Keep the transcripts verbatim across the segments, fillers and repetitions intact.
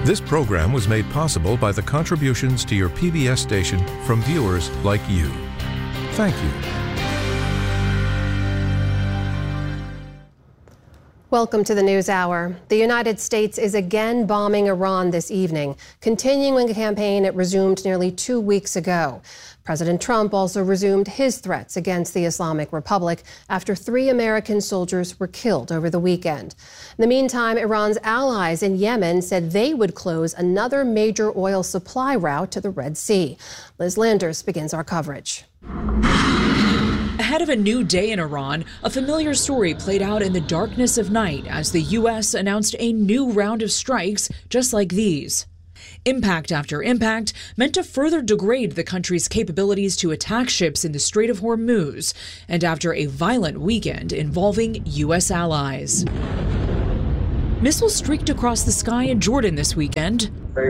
This program was made possible by the contributions to your P B S station from viewers like you. Thank you. Welcome to the News Hour. The United States is again bombing Iran this evening, continuing a campaign it resumed nearly two weeks ago. President Trump also resumed his threats against the Islamic Republic after three American soldiers were killed over the weekend. In the meantime, Iran's allies in Yemen said they would close another major oil supply route to the Red Sea. Liz Landers begins our coverage. Ahead of a new day in Iran, a familiar story played out in the darkness of night as the U S announced a new round of strikes just like these. Impact after impact meant to further degrade the country's capabilities to attack ships in the Strait of Hormuz, and after a violent weekend involving U S allies. Missiles streaked across the sky in Jordan this weekend.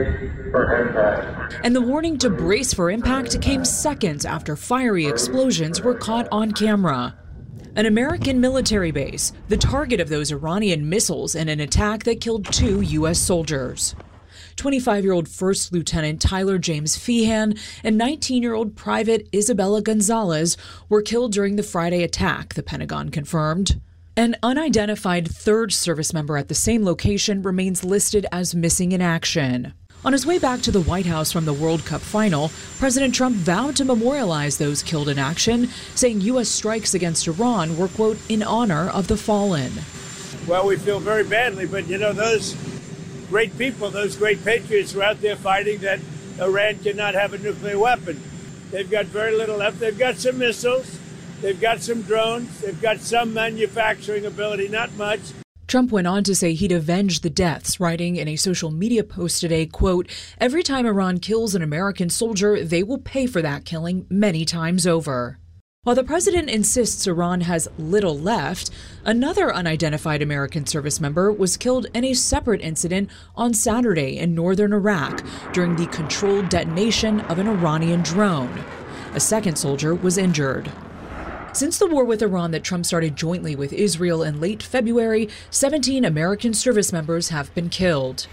And the warning to brace for impact came seconds after fiery explosions were caught on camera. An American military base, the target of those Iranian missiles in an attack that killed two U S soldiers. twenty-five-year-old First Lieutenant Tyler James Feehan and nineteen-year-old Private Isabella Gonzalez were killed during the Friday attack, the Pentagon confirmed. An unidentified third service member at the same location remains listed as missing in action. On his way back to the White House from the World Cup final, President Trump vowed to memorialize those killed in action, saying U S strikes against Iran were, quote, in honor of the fallen. Well, we feel very badly, but, you know, those great people, those great patriots were out there fighting that Iran cannot have a nuclear weapon. They've got very little left. They've got some missiles. They've got some drones. They've got some manufacturing ability, not much. Trump went on to say he'd avenge the deaths, writing in a social media post today, quote, every time Iran kills an American soldier, they will pay for that killing many times over. While the president insists Iran has little left, another unidentified American service member was killed in a separate incident on Saturday in northern Iraq during the controlled detonation of an Iranian drone. A second soldier was injured. Since the war with Iran that Trump started jointly with Israel in late February, seventeen American service members have been killed.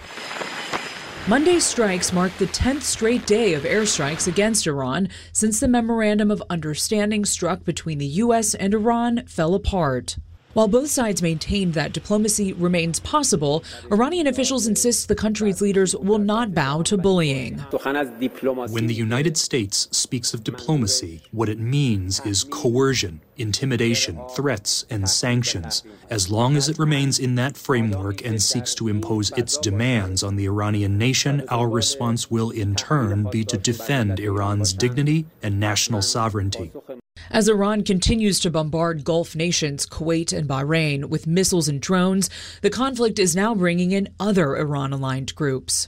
Monday's strikes marked the tenth straight day of airstrikes against Iran since the Memorandum of Understanding struck between the U S and Iran fell apart. While both sides maintained that diplomacy remains possible, Iranian officials insist the country's leaders will not bow to bullying. When the United States speaks of diplomacy, what it means is coercion, intimidation, threats, and sanctions. As long as it remains in that framework and seeks to impose its demands on the Iranian nation, our response will in turn be to defend Iran's dignity and national sovereignty. As Iran continues to bombard Gulf nations, Kuwait and Bahrain, with missiles and drones, the conflict is now bringing in other Iran-aligned groups.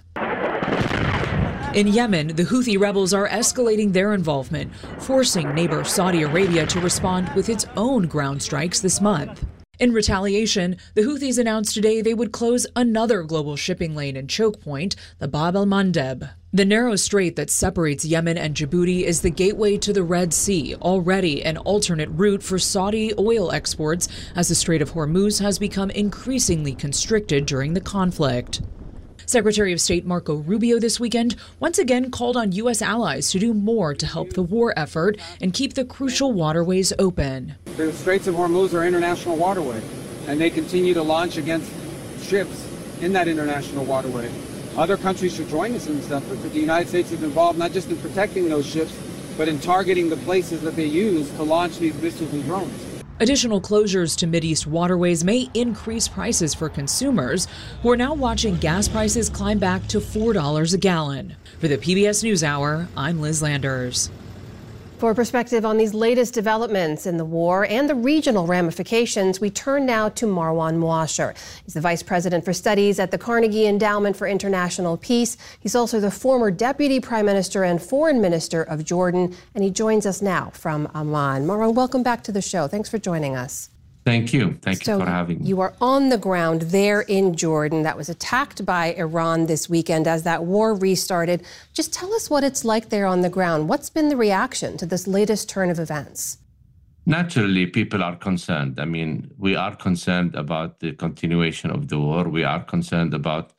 In Yemen, the Houthi rebels are escalating their involvement, forcing neighbor Saudi Arabia to respond with its own ground strikes this month. In retaliation, the Houthis announced today they would close another global shipping lane and choke point, the Bab el-Mandeb. The narrow strait that separates Yemen and Djibouti is the gateway to the Red Sea, already an alternate route for Saudi oil exports, as the Strait of Hormuz has become increasingly constricted during the conflict. Secretary of State Marco Rubio this weekend once again called on U S allies to do more to help the war effort and keep the crucial waterways open. The Straits of Hormuz are international waterway, and they continue to launch against ships in that international waterway. Other countries should join us in this effort, but the United States is involved not just in protecting those ships, but in targeting the places that they use to launch these missiles and drones. Additional closures to Mideast waterways may increase prices for consumers, who are now watching gas prices climb back to four dollars a gallon. For the P B S NewsHour, I'm Liz Landers. For perspective on these latest developments in the war and the regional ramifications, we turn now to Marwan Muasher. He's the Vice President for Studies at the Carnegie Endowment for International Peace. He's also the former Deputy Prime Minister and Foreign Minister of Jordan, and he joins us now from Amman. Marwan, welcome back to the show. Thanks for joining us. Thank you. Thank so you for having me. You are on the ground there in Jordan that was attacked by Iran this weekend as that war restarted. Just tell us what it's like there on the ground. What's been the reaction to this latest turn of events? Naturally, people are concerned. I mean, we are concerned about the continuation of the war. We are concerned about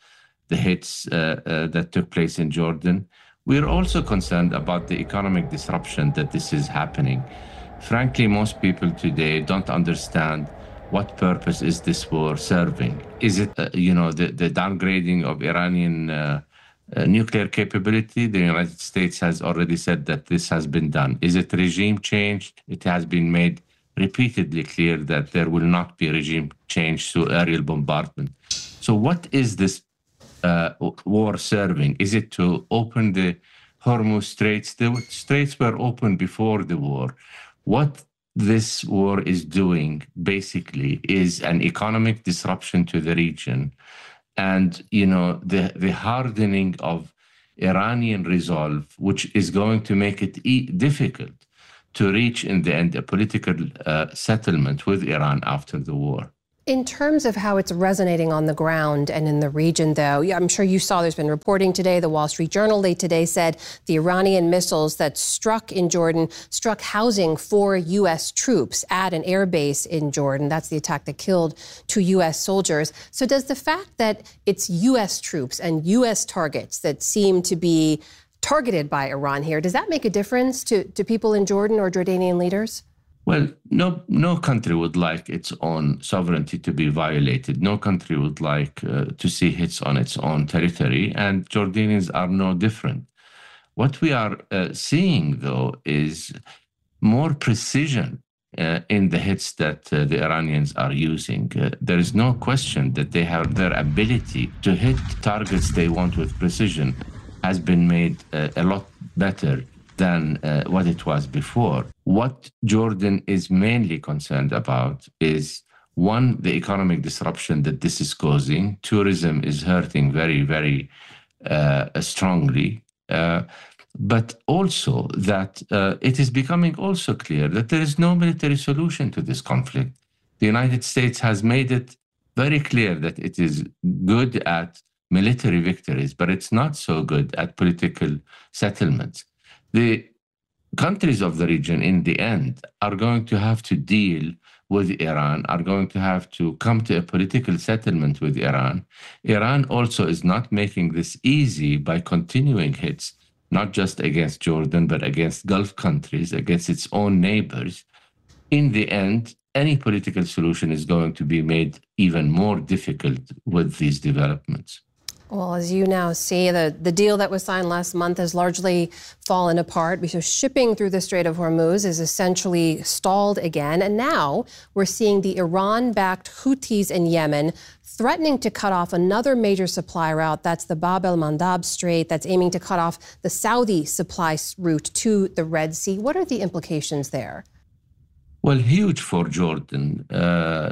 the hits uh, uh, that took place in Jordan. We're also concerned about the economic disruption that this is happening. Frankly, most people today don't understand what purpose is this war serving. Is it, uh, you know, the, the downgrading of Iranian uh, uh, nuclear capability? The United States has already said that this has been done. Is it regime change? It has been made repeatedly clear that there will not be regime change through aerial bombardment. So what is this uh, war serving? Is it to open the Hormuz Straits? The straits were open before the war. What this war is doing, basically, is an economic disruption to the region and, you know, the, the hardening of Iranian resolve, which is going to make it e- difficult to reach, in the end, a political uh, settlement with Iran after the war. In terms of how it's resonating on the ground and in the region, though, I'm sure you saw there's been reporting today. The Wall Street Journal late today said the Iranian missiles that struck in Jordan struck housing for U S troops at an air base in Jordan. That's the attack that killed two U S soldiers. So does the fact that it's U S troops and U S targets that seem to be targeted by Iran here, does that make a difference to, to people in Jordan or Jordanian leaders? Well, no no country would like its own sovereignty to be violated. No country would like uh, to see hits on its own territory, and Jordanians are no different. What we are uh, seeing, though, is more precision uh, in the hits that uh, the Iranians are using. Uh, there is no question that they have their ability to hit targets they want with precision has been made uh, a lot better than uh, what it was before. What Jordan is mainly concerned about is, one, the economic disruption that this is causing. Tourism is hurting very, very uh, strongly. Uh, but also that uh, it is becoming also clear that there is no military solution to this conflict. The United States has made it very clear that it is good at military victories, but it's not so good at political settlements. The countries of the region, in the end, are going to have to deal with Iran, are going to have to come to a political settlement with Iran. Iran also is not making this easy by continuing hits, not just against Jordan, but against Gulf countries, against its own neighbors. In the end, any political solution is going to be made even more difficult with these developments. Well, as you now see, the, the deal that was signed last month has largely fallen apart because shipping through the Strait of Hormuz is essentially stalled again. And now we're seeing the Iran-backed Houthis in Yemen threatening to cut off another major supply route. That's the Bab el-Mandab Strait that's aiming to cut off the Saudi supply route to the Red Sea. What are the implications there? Well, huge for Jordan. Uh,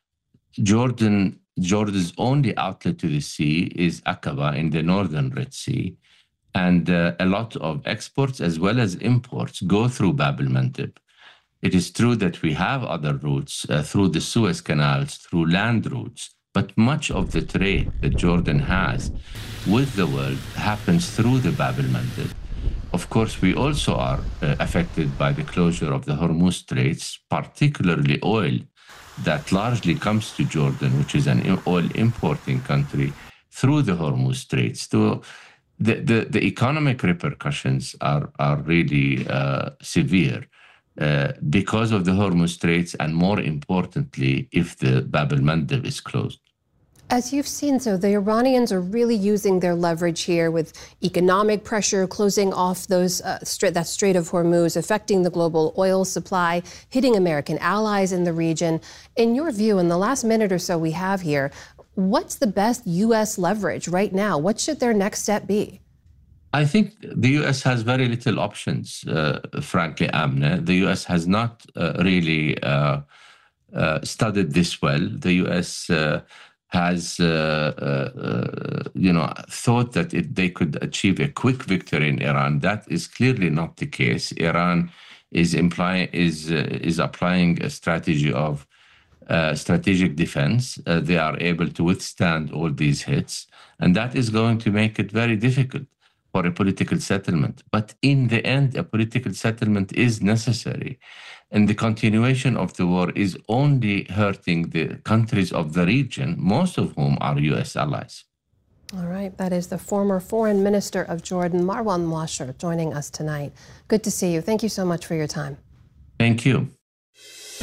Jordan... Jordan's only outlet to the sea is Aqaba in the northern Red Sea. And uh, a lot of exports as well as imports go through Bab el-Mandab. It is true that we have other routes uh, through the Suez canals, through land routes, but much of the trade that Jordan has with the world happens through the Bab el-Mandab. Of course, we also are uh, affected by the closure of the Hormuz Straits, particularly oil, that largely comes to Jordan, which is an oil importing country, through the Hormuz Straits. So the, the, the economic repercussions are, are really uh, severe uh, because of the Hormuz Straits, and more importantly, if the Bab el-Mandab is closed. As you've seen, so the Iranians are really using their leverage here with economic pressure, closing off those uh, strait, that Strait of Hormuz, affecting the global oil supply, hitting American allies in the region. In your view, in the last minute or so we have here, what's the best U S leverage right now? What should their next step be? I think the U S has very little options, uh, frankly, Amna. The U S has not uh, really uh, uh, studied this well. The U S Uh, has, uh, uh, you know, thought that it, they could achieve a quick victory in Iran. That is clearly not the case. Iran is implying is uh, is applying a strategy of uh, strategic defense. Uh, they are able to withstand all these hits, and that is going to make it very difficult for a political settlement. But in the end, a political settlement is necessary. And the continuation of the war is only hurting the countries of the region, most of whom are U S allies. All right, that is the former Foreign Minister of Jordan, Marwan Washer, joining us tonight. Good to see you. Thank you so much for your time. Thank you.